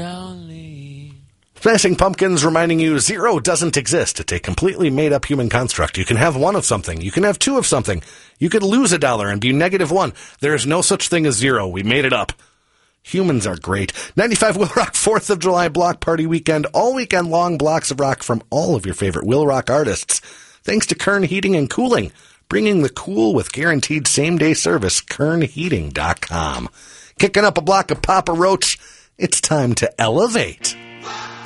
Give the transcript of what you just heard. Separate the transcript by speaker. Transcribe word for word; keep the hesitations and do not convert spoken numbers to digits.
Speaker 1: Darling.
Speaker 2: Smashing Pumpkins reminding you zero doesn't exist. It's a completely made-up human construct. You can have one of something. You can have two of something. You could lose a dollar and be negative one. There is no such thing as zero. We made it up. Humans are great. ninety-five Will Rock fourth of July Block Party Weekend. All weekend long blocks of rock from all of your favorite Will Rock artists. Thanks to Kern Heating and Cooling. Bringing the cool with guaranteed same-day service. Kern Heating dot com. Kicking up a block of Papa Roach. It's time to elevate.